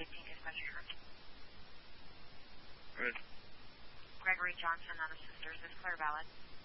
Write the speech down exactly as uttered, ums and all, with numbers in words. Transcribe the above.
fifteen dispatcher. Good. Gregory Johnson on the sisters. Is clear valid?